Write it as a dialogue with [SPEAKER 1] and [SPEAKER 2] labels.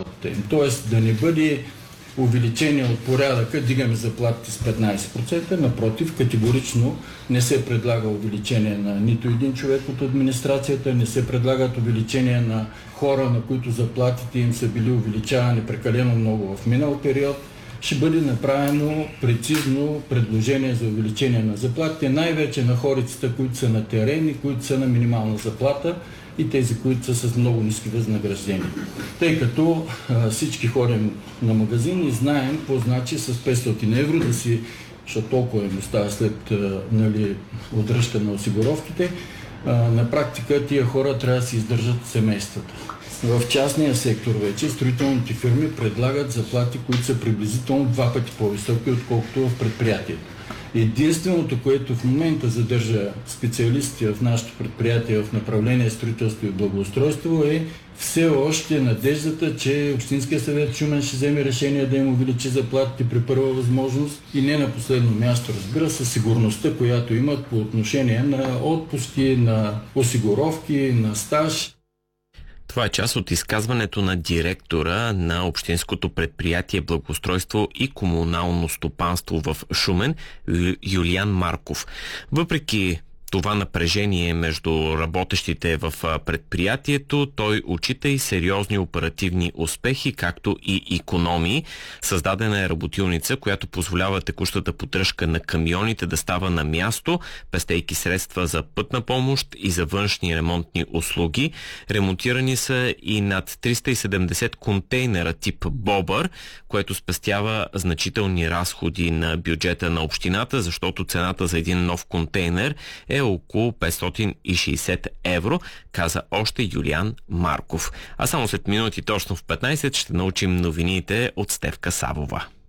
[SPEAKER 1] работата им. Тоест да не бъде увеличение от порядъка, дигаме заплатите с 15%, напротив, категорично не се предлага увеличение на нито един човек от администрацията, не се предлагат увеличение на хора, на които заплатите им са били увеличавани прекалено много в минал период. Ще бъде направено прецизно предложение за увеличение на заплатите, най-вече на хорицата, които са на терен и които са на минимална заплата и тези, които са с много ниски възнаграждения. Тъй като всички ходим на магазин и знаем какво значи с 500 евро да си, защото толкова им остава след удръжка на осигуровките, на практика тия хора трябва да си издържат семействата. В частния сектор вече строителните фирми предлагат заплати, които са приблизително 2 пъти по-високи, отколкото в предприятието. Единственото, което в момента задържа специалисти в нашето предприятие в направление строителство и благоустройство е все още надеждата, че Общинския съвет Шумен ще вземе решение да им увеличи заплатите при първа възможност и не на последно място, разбира се, сигурността, която имат по отношение на отпуски, на осигуровки, на стаж.
[SPEAKER 2] Това е част от изказването на директора на Общинското предприятие Благоустройство и комунално стопанство в Шумен Юлиан Марков. Въпреки това напрежение между работещите в предприятието, той отчита и сериозни оперативни успехи, както и икономии. Създадена е работилница, която позволява текущата поддръжка на камионите да става на място, пестейки средства за пътна помощ и за външни ремонтни услуги. Ремонтирани са и над 370 контейнера тип Бобър, което спестява значителни разходи на бюджета на общината, защото цената за един нов контейнер е около 560 евро, каза още Юлиан Марков. А само след минути точно в 15 ще научим новините от Стефка Савова.